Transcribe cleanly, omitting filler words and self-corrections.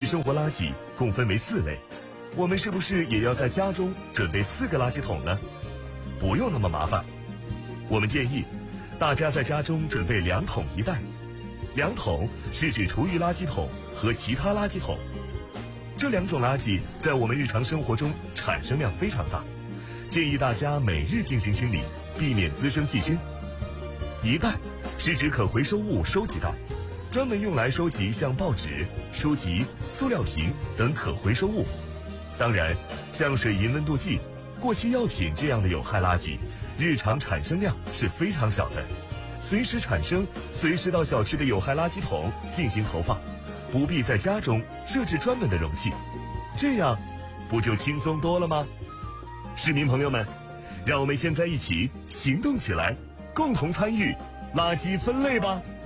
生活垃圾共分为4类，我们是不是也要在家中准备4个垃圾桶呢？不用那么麻烦，我们建议大家在家中准备2桶1袋。2桶是指厨余垃圾桶和其他垃圾桶，这2种垃圾在我们日常生活中产生量非常大，建议大家每日进行清理，避免滋生细菌。1袋是指可回收物收集袋，专门用来收集像报纸、书籍、塑料瓶等可回收物。当然，像水银温度计、过期药品这样的有害垃圾，日常产生量是非常小的，随时产生，随时到小区的有害垃圾桶进行投放，不必在家中设置专门的容器，这样不就轻松多了吗？市民朋友们，让我们现在一起行动起来，共同参与垃圾分类吧。